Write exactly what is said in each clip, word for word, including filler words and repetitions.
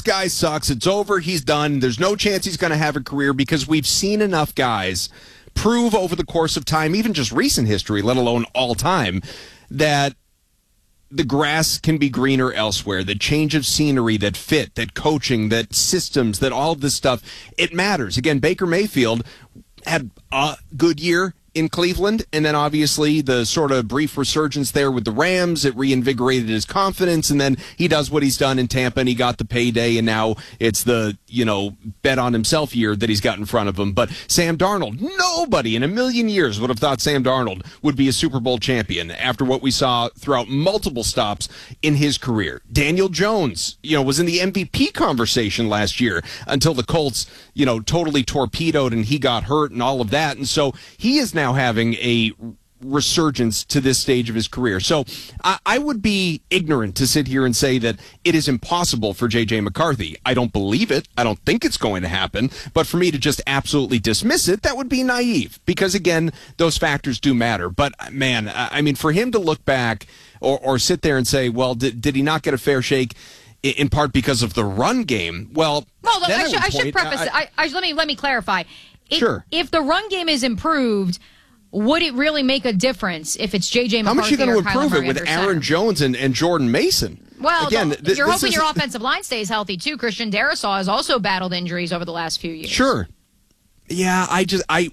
this guy sucks. It's over. He's done. There's no chance he's going to have a career because we've seen enough guys prove over the course of time, even just recent history, let alone all time, that the grass can be greener elsewhere, that change of scenery, that fit, that coaching, that systems, that all of this stuff, it matters. Again, Baker Mayfield had a good year in Cleveland, and then obviously the sort of brief resurgence there with the Rams, it reinvigorated his confidence, and then he does what he's done in Tampa, and he got the payday, and now it's the, you know, bet on himself year that he's got in front of him. But Sam Darnold, nobody in a million years would have thought Sam Darnold would be a Super Bowl champion after what we saw throughout multiple stops in his career. Daniel Jones, you know, was in the M V P conversation last year until the Colts, you know, totally torpedoed and he got hurt and all of that, and so he is now now having a resurgence to this stage of his career. So I, I would be ignorant to sit here and say that it is impossible for J J McCarthy. I don't believe it. I don't think it's going to happen. But for me to just absolutely dismiss it, that would be naive because, again, those factors do matter. But, man, I mean, for him to look back or, or sit there and say, well, did, did he not get a fair shake in part because of the run game? Well, well I, I, should, I should point, preface I, I, I, let me let me clarify. It, sure. If the run game is improved, would it really make a difference if it's J J McCarthy? How much are you going to improve Murray it with Aaron Jones and, and Jordan Mason? Well, Again, th- you're hoping is, your offensive line stays healthy too. Christian Darrisaw has also battled injuries over the last few years. Sure. Yeah, I just I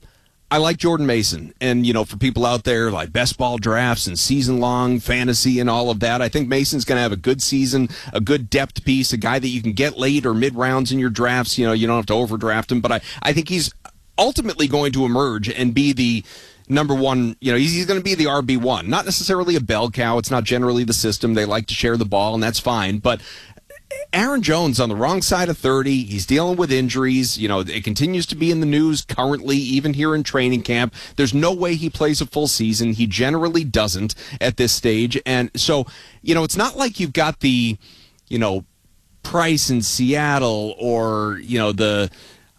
I like Jordan Mason, and you know, for people out there like best ball drafts and season long fantasy and all of that, I think Mason's going to have a good season, a good depth piece, a guy that you can get late or mid rounds in your drafts. You know, you don't have to overdraft him, but I I think he's ultimately going to emerge and be the number one, you know, he's, he's going to be the R B one. Not necessarily a bell cow. It's not generally the system. They like to share the ball, and that's fine. But Aaron Jones on the wrong side of thirty. He's dealing with injuries. You know, it continues to be in the news currently, even here in training camp. There's no way he plays a full season. He generally doesn't at this stage. And so, you know, it's not like you've got the, you know, Price in Seattle or, you know, the,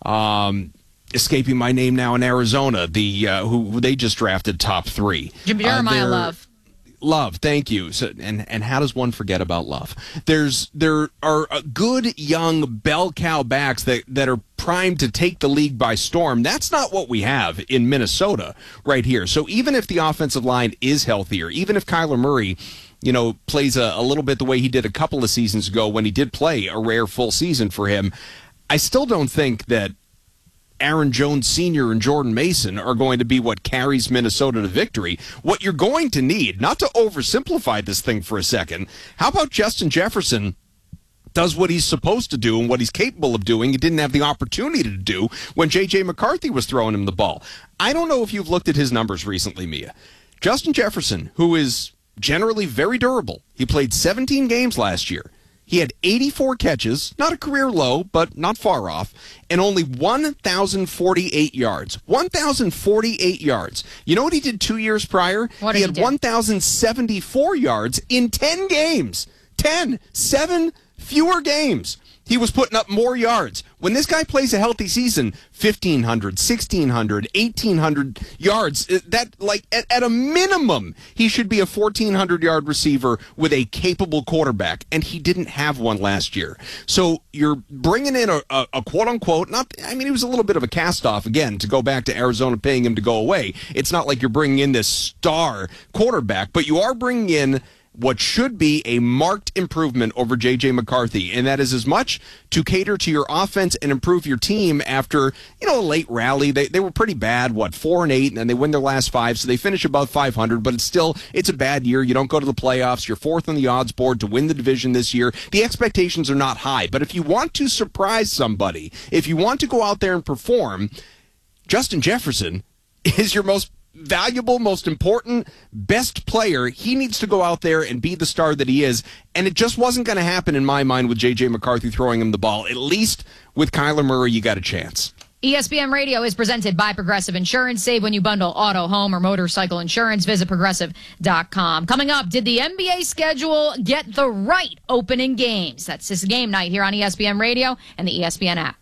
um, escaping my name now in Arizona, the uh, who, who they just drafted top three. Jeremiah uh, Love. Love, thank you. So, and and how does one forget about Love? There's there are good young bell cow backs that that are primed to take the league by storm. That's not what we have in Minnesota right here. So even if the offensive line is healthier, even if Kyler Murray, you know, plays a, a little bit the way he did a couple of seasons ago when he did play a rare full season for him, I still don't think that Aaron Jones Senior and Jordan Mason are going to be what carries Minnesota to victory. What you're going to need, not to oversimplify this thing for a second, how about Justin Jefferson does what he's supposed to do and what he's capable of doing and didn't have the opportunity to do when J J McCarthy was throwing him the ball? I don't know if you've looked at his numbers recently, Mia. Justin Jefferson, who is generally very durable, he played seventeen games last year. He had eighty-four catches, not a career low, but not far off, and only one thousand forty-eight yards. one thousand forty-eight yards. You know what he did two years prior? What he did had he do? one thousand seventy-four yards in ten games. ten. Seven fewer games. He was putting up more yards. When this guy plays a healthy season, fifteen hundred, sixteen hundred, eighteen hundred yards, that, like, at, at a minimum, he should be a fourteen hundred yard receiver with a capable quarterback, and he didn't have one last year. So you're bringing in a, a, a quote-unquote, not, I mean, he was a little bit of a cast-off, again, to go back to Arizona paying him to go away. It's not like you're bringing in this star quarterback, but you are bringing in what should be a marked improvement over J J McCarthy, and that is as much to cater to your offense and improve your team after, you know, a late rally. They they were pretty bad, what, four and eight, and then they win their last five, so they finish above five hundred, but it's still, it's a bad year. You don't go to the playoffs. You're fourth on the odds board to win the division this year. The expectations are not high, but if you want to surprise somebody, if you want to go out there and perform, Justin Jefferson is your most valuable, most important, best player. He needs to go out there and be the star that he is, and it just wasn't going to happen in my mind with J J McCarthy throwing him the ball. At least with Kyler Murray, you got a chance. E S P N Radio is presented by Progressive Insurance. Save when you bundle auto, home, or motorcycle insurance. Visit progressive dot com. Coming up, did the N B A schedule get the right opening games? That's this game night here on E S P N Radio and the E S P N app.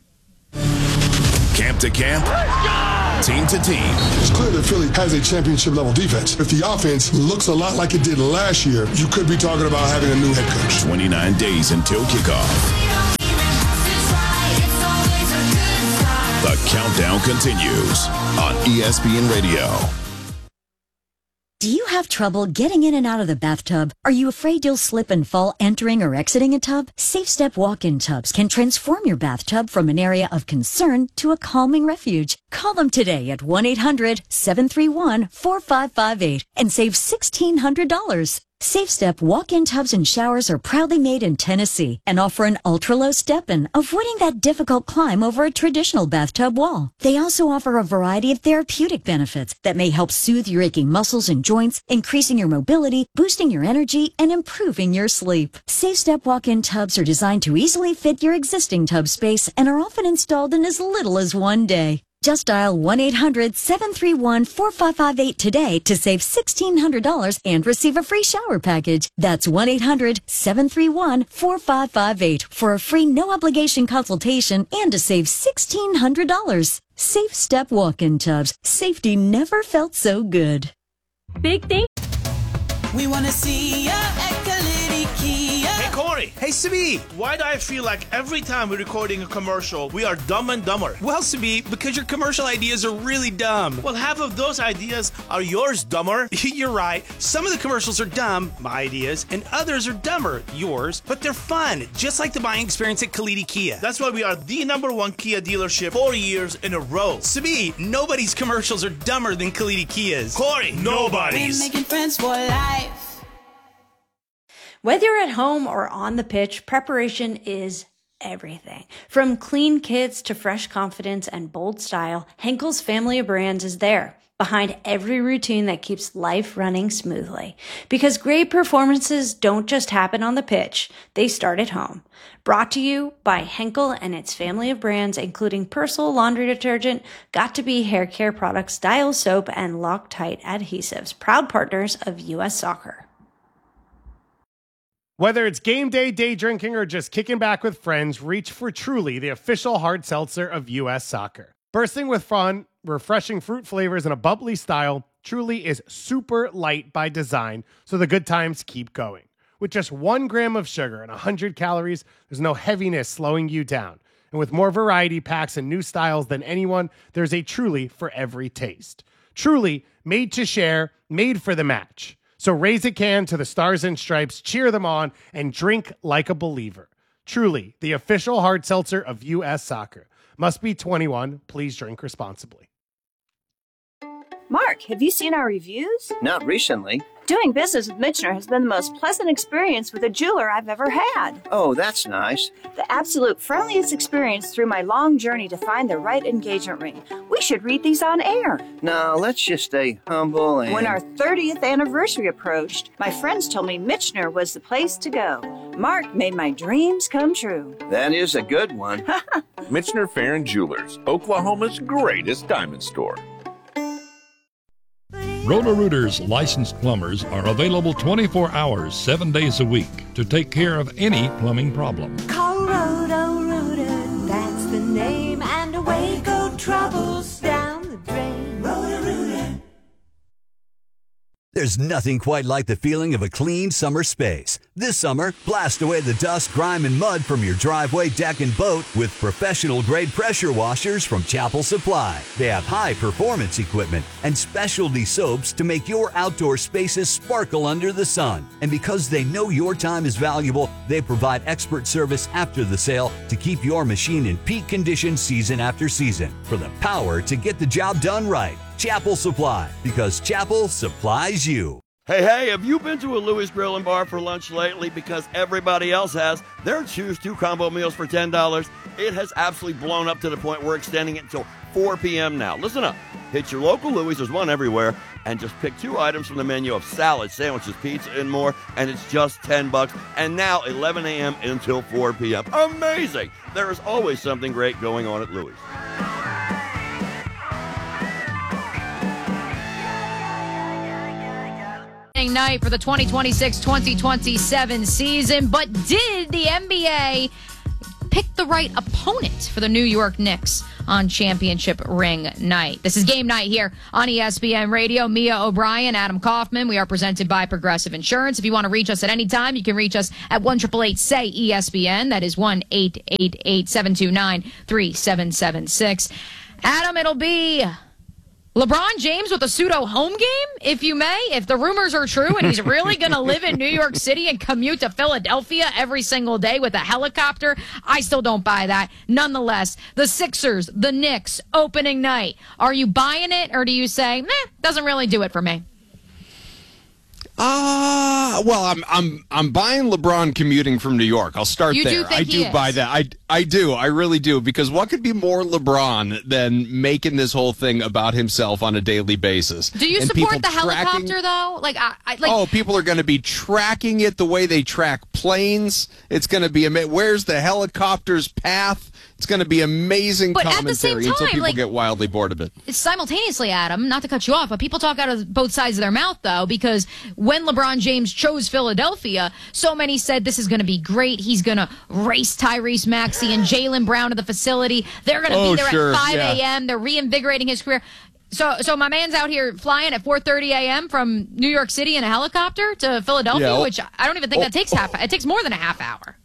Camp to camp, team to team. It's clear that Philly has a championship-level defense. If the offense looks a lot like it did last year, you could be talking about having a new head coach. twenty-nine days until kickoff. Countdown continues on E S P N Radio. Do you have trouble getting in and out of the bathtub? Are you afraid you'll slip and fall entering or exiting a tub? SafeStep walk-in tubs can transform your bathtub from an area of concern to a calming refuge. Call them today at one eight hundred seven three one four five five eight and save sixteen hundred dollars. SafeStep walk-in tubs and showers are proudly made in Tennessee and offer an ultra-low step-in, avoiding that difficult climb over a traditional bathtub wall. They also offer a variety of therapeutic benefits that may help soothe your aching muscles and joints, increasing your mobility, boosting your energy, and improving your sleep. SafeStep walk-in tubs are designed to easily fit your existing tub space and are often installed in as little as one day. Just dial one eight hundred seven three one four five five eight today to save sixteen hundred dollars and receive a free shower package. That's one eight hundred seven three one four five five eight for a free no-obligation consultation and to save sixteen hundred dollars. Safe Step walk-in tubs. Safety never felt so good. Big thing. We want to see ya at Kalidi Kia. Hey, Corey. Hey, Sabi. Why do I feel like every time we're recording a commercial, we are dumb and dumber? Well, Sabi, because your commercial ideas are really dumb. Well, half of those ideas are yours, dumber. You're right. Some of the commercials are dumb, my ideas, and others are dumber, yours, but they're fun, just like the buying experience at Kalidi Kia. That's why we are the number one Kia dealership four years in a row. Sabi, nobody's commercials are dumber than Kalidi Kia's. Corey, nobody's. We're making friends for life. Whether you're at home or on the pitch, preparation is everything. From clean kits to fresh confidence and bold style, Henkel's family of brands is there, behind every routine that keeps life running smoothly. Because great performances don't just happen on the pitch, they start at home. Brought to you by Henkel and its family of brands, including Persil laundry detergent, Got2b hair care products, Dial soap, and Loctite adhesives, proud partners of U S Soccer. Whether it's game day, day drinking, or just kicking back with friends, reach for Truly, the official hard seltzer of U S Soccer. Bursting with fun, refreshing fruit flavors, and a bubbly style, Truly is super light by design, so the good times keep going. With just one gram of sugar and one hundred calories, there's no heaviness slowing you down. And with more variety packs and new styles than anyone, there's a Truly for every taste. Truly, made to share, made for the match. So raise a can to the Stars and Stripes, cheer them on, and drink like a believer. Truly, the official hard seltzer of U S Soccer. Must be twenty-one. Please drink responsibly. Mark, have you seen our reviews? Not recently. Doing business with Michener has been the most pleasant experience with a jeweler I've ever had. Oh, that's nice. The absolute friendliest experience through my long journey to find the right engagement ring. We should read these on air. No, let's just stay humble and... When our thirtieth anniversary approached, my friends told me Michener was the place to go. Mark made my dreams come true. That is a good one. Michener Farron Jewelers, Oklahoma's greatest diamond store. Roto-Rooter's licensed plumbers are available twenty-four hours, seven days a week to take care of any plumbing problem. Call Roto-Rooter, that's the name, and away go troubles down the drain. Roto-Rooter. There's nothing quite like the feeling of a clean summer space. This summer, blast away the dust, grime, and mud from your driveway, deck, and boat with professional-grade pressure washers from Chapel Supply. They have high-performance equipment and specialty soaps to make your outdoor spaces sparkle under the sun. And because they know your time is valuable, they provide expert service after the sale to keep your machine in peak condition season after season. For the power to get the job done right, Chapel Supply, because Chapel supplies you. Hey, hey, have you been to a Louis Grill and Bar for lunch lately because everybody else has? Their Choose Two combo meals for ten dollars. It has absolutely blown up to the point we're extending it until four p.m. now. Listen up. Hit your local Louis, there's one everywhere, and just pick two items from the menu of salad, sandwiches, pizza, and more, and it's just ten bucks. And now eleven a.m. until four p.m. Amazing! There is always something great going on at Louis. Night for the twenty twenty-six twenty twenty-seven season, but did the N B A pick the right opponent for the New York Knicks on championship ring night? This is Game Night here on E S P N Radio. Mia O'Brien, Adam Kaufman. We are presented by Progressive Insurance. If you want to reach us at any time, you can reach us at one eight eight eight S A Y E S P N. That is one eight eight eight seven two nine three seven seven six. Adam, it'll be LeBron James with a pseudo home game, if you may, if the rumors are true and he's really going to live in New York City and commute to Philadelphia every single day with a helicopter. I still don't buy that. Nonetheless, the Sixers, the Knicks, opening night. Are you buying it, or do you say, meh, doesn't really do it for me? Ah, uh, well, I'm I'm I'm buying LeBron commuting from New York. I'll start you there. Do think I he do is. buy that. I I do. I really do, because what could be more LeBron than making this whole thing about himself on a daily basis? Do you and support the tracking, helicopter though? Like, I, I like. Oh, people are going to be tracking it the way they track planes. It's going to be ama- where's the helicopter's path? It's going to be amazing But commentary at the same time, until people like, get wildly bored of it. Simultaneously, Adam, not to cut you off, but people talk out of both sides of their mouth, though, because when LeBron James chose Philadelphia, so many said this is going to be great. He's going to race Tyrese Maxey and Jaylen Brown to the facility. They're going to Oh, be there sure, at five a.m. yeah. They're reinvigorating his career. So, so my man's out here flying at four thirty a.m. from New York City in a helicopter to Philadelphia, Yeah. which I don't even think Oh, that takes half. It takes more than a half hour.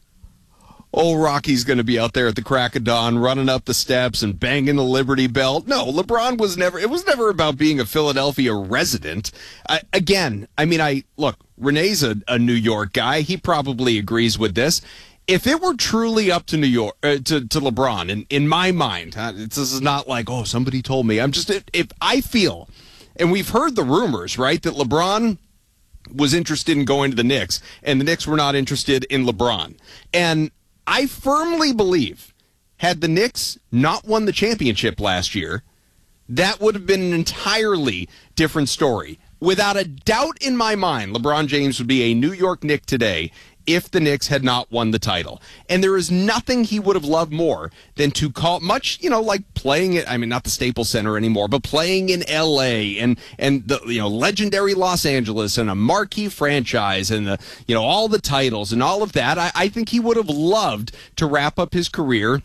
Old Rocky's going to be out there at the crack of dawn, running up the steps and banging the Liberty Bell. No, LeBron was never, it was never about being a Philadelphia resident. I, again, I mean, I, look, Renee's a, a New York guy. He probably agrees with this. If it were truly up to New York, uh, to, to LeBron, in, in my mind, uh, this is not like, oh, somebody told me. I'm just, if, if I feel, and we've heard the rumors, right, that LeBron was interested in going to the Knicks, and the Knicks were not interested in LeBron. And I firmly believe, had the Knicks not won the championship last year, that would have been an entirely different story. Without a doubt in my mind, LeBron James would be a New York Knick today if the Knicks had not won the title. And there is nothing he would have loved more than to call, much, you know, like playing it, I mean, not the Staples Center anymore, but playing in L A and, and the, you know, legendary Los Angeles and a marquee franchise and the, you know, all the titles and all of that. I, I think he would have loved to wrap up his career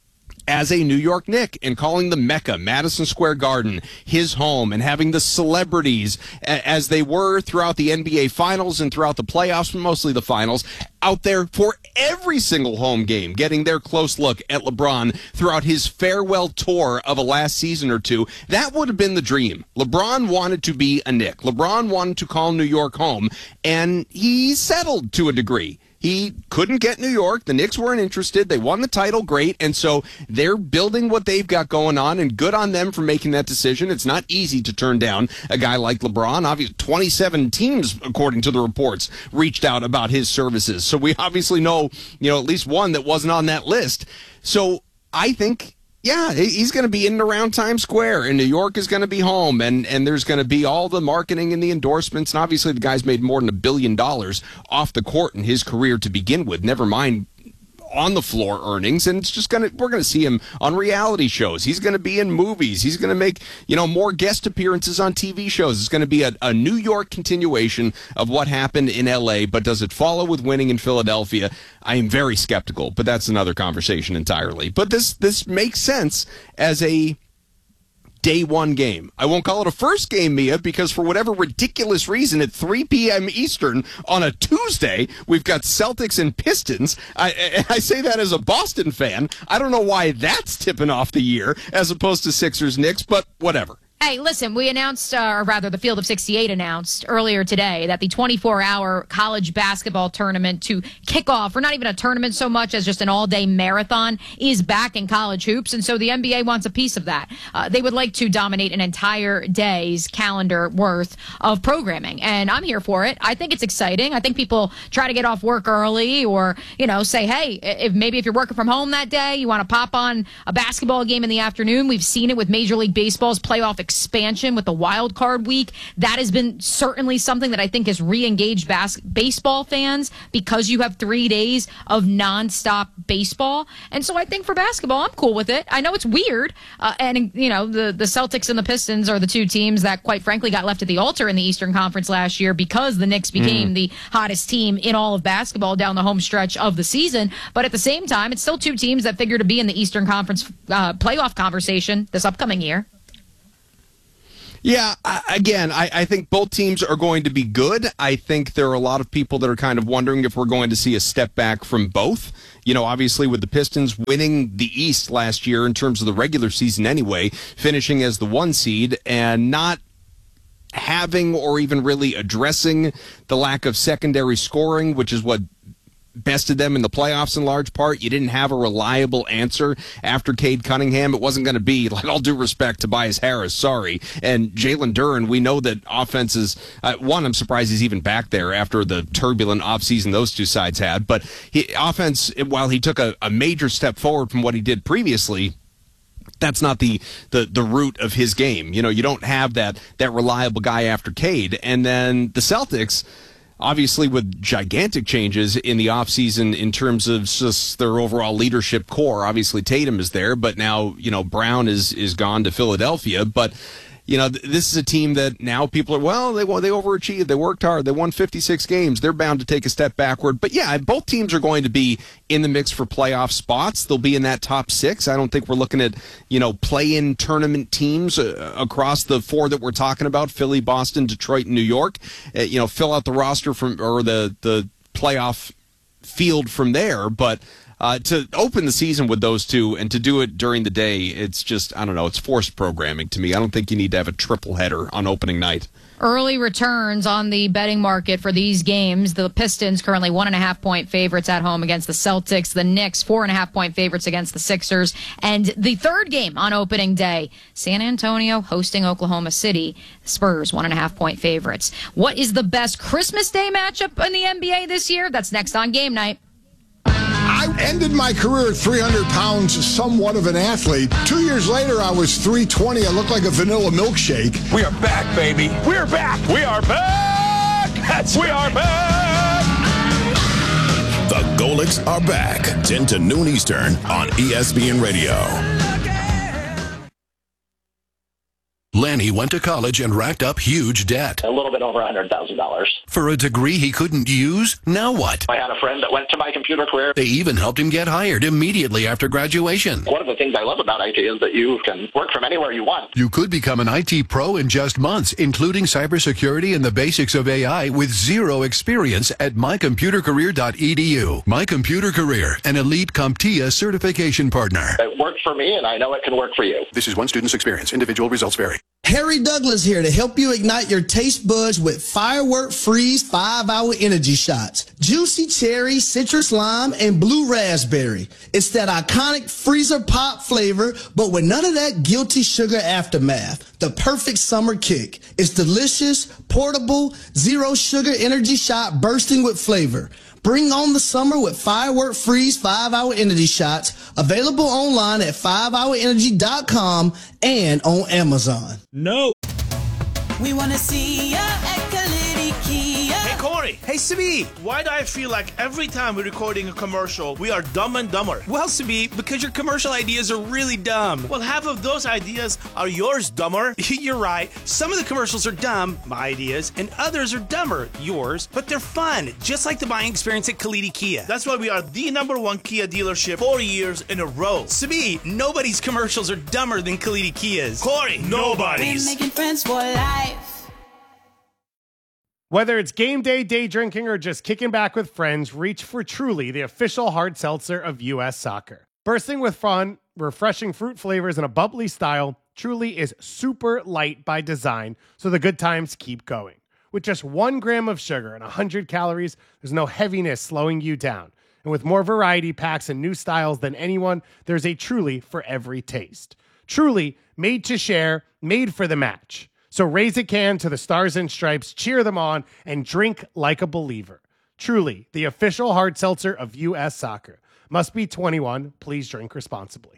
as a New York Knick and calling the Mecca, Madison Square Garden, his home, and having the celebrities, as they were throughout the N B A Finals and throughout the playoffs, but mostly the Finals, out there for every single home game, getting their close look at LeBron throughout his farewell tour of a last season or two. That would have been the dream. LeBron wanted to be a Knick. LeBron wanted to call New York home, and he settled to a degree. He couldn't get New York. The Knicks weren't interested. They won the title, great. And so they're building what they've got going on, and good on them for making that decision. It's not easy to turn down a guy like LeBron. Obviously, twenty-seven teams, according to the reports, reached out about his services. So we obviously know, you know, at least one that wasn't on that list. So I think, yeah, he's going to be in and around Times Square, and New York is going to be home, and, and there's going to be all the marketing and the endorsements. And obviously, the guy's made more than a billion dollars off the court in his career to begin with, never mind on the floor earnings. And it's just going to, we're going to see him on reality shows. He's going to be in movies. He's going to make, you know, more guest appearances on T V shows. It's going to be a, a New York continuation of what happened in L A, but does it follow with winning in Philadelphia? I am very skeptical, but that's another conversation entirely. But this, this makes sense as a day one game. I won't call it a first game, Mia, because for whatever ridiculous reason at three p.m. Eastern on a Tuesday, we've got Celtics and Pistons. I, I say that as a Boston fan. I don't know why that's tipping off the year as opposed to Sixers Knicks, but whatever. Hey, listen, we announced, uh, or rather the Field of sixty-eight announced earlier today that the twenty-four hour college basketball tournament to kick off, or not even a tournament so much as just an all-day marathon, is back in college hoops. And so the N B A wants a piece of that. Uh, they would like to dominate an entire day's calendar worth of programming. And I'm here for it. I think it's exciting. I think people try to get off work early, or, you know, say, hey, if maybe if you're working from home that day, you want to pop on a basketball game in the afternoon. We've seen it with Major League Baseball's playoff expansion with the wild card week. That has been certainly something that I think has re-engaged bas- baseball fans, because you have three days of nonstop baseball. And so I think for basketball, I'm cool with it. I know it's weird. Uh, and, you know, the, the Celtics and the Pistons are the two teams that, quite frankly, got left at the altar in the Eastern Conference last year because the Knicks became mm. the hottest team in all of basketball down the home stretch of the season. But at the same time, it's still two teams that figure to be in the Eastern Conference uh, playoff conversation this upcoming year. Yeah, I, again, I, I think both teams are going to be good. I think there are a lot of people that are kind of wondering if we're going to see a step back from both, you know, obviously with the Pistons winning the East last year in terms of the regular season anyway, finishing as the one seed and not having or even really addressing the lack of secondary scoring, which is what bested them in the playoffs in large part. You didn't have a reliable answer after Cade Cunningham. It wasn't going to be, like, all due respect, Tobias Harris, sorry. And Jalen Duren, we know that offenses, uh, one, I'm surprised he's even back there after the turbulent offseason those two sides had. But he, offense, while he took a, a major step forward from what he did previously, that's not the, the, the root of his game. You know, you don't have that, that reliable guy after Cade. And then the Celtics, obviously with gigantic changes in the offseason in terms of just their overall leadership core. Obviously Tatum is there, but now, you know, Brown is, is gone to Philadelphia. But, you know, th- this is a team that now people are, well, they they overachieved. They worked hard. They won fifty-six games. They're bound to take a step backward. But, yeah, both teams are going to be in the mix for playoff spots. They'll be in that top six. I don't think we're looking at, you know, play-in tournament teams uh, across the four that we're talking about, Philly, Boston, Detroit, and New York. Uh, you know, fill out the roster from or the, the playoff field from there. But Uh, to open the season with those two and to do it during the day, it's just, I don't know, it's forced programming to me. I don't think you need to have a triple header on opening night. Early returns on the betting market for these games. The Pistons currently one and a half point favorites at home against the Celtics. The Knicks four and a half point favorites against the Sixers. And the third game on opening day, San Antonio hosting Oklahoma City. Spurs one and a half point favorites. What is the best Christmas Day matchup in the N B A this year? That's next on Game Night. I ended my career at three hundred pounds, somewhat of an athlete. Two years later, I was three twenty. I looked like a vanilla milkshake. We are back, baby. We're back. We are back. That's we are back. The Golics are back. ten to noon Eastern on E S P N Radio. Lanny went to college and racked up huge debt. A little bit over one hundred thousand dollars. For a degree he couldn't use? Now what? I had a friend that went to My Computer Career. They even helped him get hired immediately after graduation. One of the things I love about I T is that you can work from anywhere you want. You could become an I T pro in just months, including cybersecurity and the basics of A I with zero experience at my computer career dot e d u. My Computer Career, an elite CompTIA certification partner. It worked for me, and I know it can work for you. This is one student's experience. Individual results vary. Harry Douglas here to help you ignite your taste buds with Firework Freeze five hour energy shots. Juicy cherry, citrus lime, and blue raspberry. It's that iconic freezer pop flavor, but with none of that guilty sugar aftermath. The perfect summer kick. It's delicious, portable, zero sugar energy shot bursting with flavor. Bring on the summer with Firework Freeze five hour energy shots, available online at five hour energy dot com and on Amazon. No. We want to see ya at Kalidi Kia. Hey, Corey. Hey, Sabi. Why do I feel like every time we're recording a commercial, we are dumb and dumber? Well, Sabi, because your commercial ideas are really dumb. Well, half of those ideas are yours, dumber. You're right. Some of the commercials are dumb, my ideas, and others are dumber, yours, but they're fun, just like the buying experience at Kalidi Kia. That's why we are the number one Kia dealership four years in a row. Sabi, nobody's commercials are dumber than Kalidi Kia's. Corey, nobody's. We're making friends for life. Whether it's game day, day drinking, or just kicking back with friends, reach for Truly, the official hard seltzer of U S Soccer. Bursting with fun, refreshing fruit flavors, and a bubbly style, Truly is super light by design, so the good times keep going. With just one gram of sugar and one hundred calories, there's no heaviness slowing you down. And with more variety packs and new styles than anyone, there's a Truly for every taste. Truly, made to share, made for the match. So raise a can to the Stars and Stripes, cheer them on, and drink like a believer. Truly, the official hard seltzer of U S Soccer. Must be twenty-one. Please drink responsibly.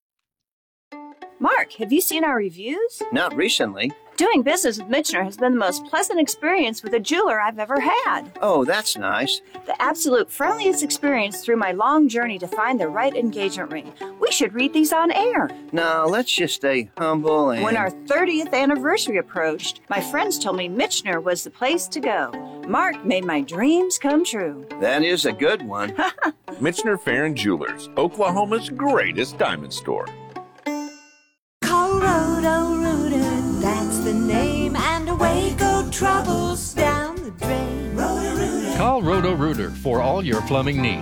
Mark, have you seen our reviews? Not recently. Doing business with Michener has been the most pleasant experience with a jeweler I've ever had. Oh, that's nice. The absolute friendliest experience through my long journey to find the right engagement ring. We should read these on air. No, let's just stay humble and... When our thirtieth anniversary approached, my friends told me Michener was the place to go. Mark made my dreams come true. That is a good one. Michener Farron Jewelers, Oklahoma's greatest diamond store. Call Roto-Rooter, that's the name, and away go troubles down the drain. Roto-Rooter. Call Roto-Rooter for all your plumbing needs.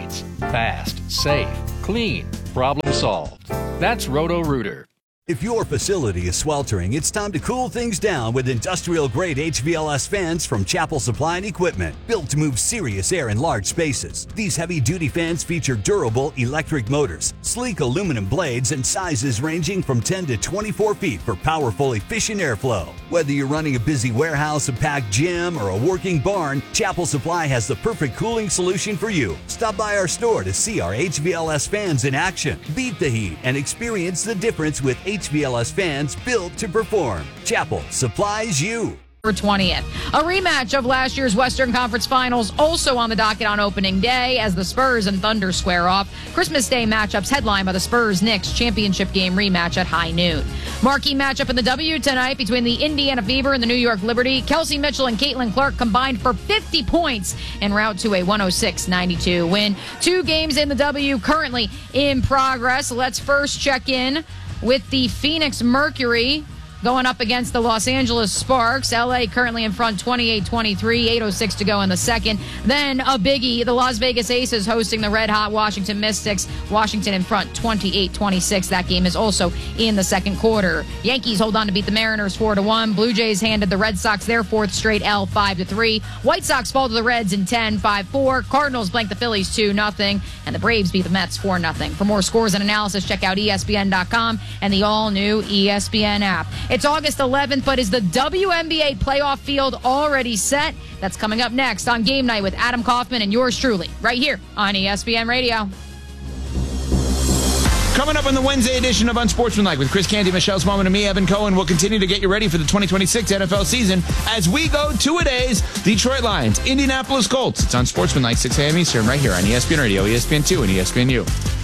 Fast, safe, clean, problem solved. That's Roto-Rooter. If your facility is sweltering, it's time to cool things down with industrial-grade H V L S fans from Chapel Supply and Equipment, built to move serious air in large spaces. These heavy-duty fans feature durable electric motors, sleek aluminum blades, and sizes ranging from ten to twenty-four feet for powerful, efficient airflow. Whether you're running a busy warehouse, a packed gym, or a working barn, Chapel Supply has the perfect cooling solution for you. Stop by our store to see our H V L S fans in action. Beat the heat and experience the difference with H V L S fans built to perform. Chapel supplies you. twentieth. A rematch of last year's Western Conference Finals also on the docket on opening day as the Spurs and Thunder square off. Christmas Day matchups headlined by the Spurs-Knicks championship game rematch at high noon. Marquee matchup in the W tonight between the Indiana Fever and the New York Liberty. Kelsey Mitchell and Caitlin Clark combined for fifty points en route to a one oh six ninety-two win. Two games in the W currently in progress. Let's first check in with the Phoenix Mercury going up against the Los Angeles Sparks. L A currently in front twenty-eight twenty-three, eight oh six to go in the second. Then a biggie, the Las Vegas Aces hosting the red-hot Washington Mystics. Washington in front twenty-eight twenty-six. That game is also in the second quarter. Yankees hold on to beat the Mariners four to one. Blue Jays handed the Red Sox their fourth straight L five to three. White Sox fall to the Reds in ten five four. Cardinals blank the Phillies two nothing. And the Braves beat the Mets four nothing. For more scores and analysis, check out E S P N dot com and the all-new E S P N app. It's August eleventh, but is the W N B A playoff field already set? That's coming up next on Game Night with Adam Kaufman and yours truly, right here on E S P N Radio. Coming up on the Wednesday edition of Unsportsmanlike with Chris Canty, Michelle Smallman, and me, Evan Cohen, we'll continue to get you ready for the twenty twenty-six N F L season as we go two-a-days, Detroit Lions, Indianapolis Colts. It's Unsportsmanlike, six a.m. Eastern, right here on E S P N Radio, E S P N two, and E S P N U.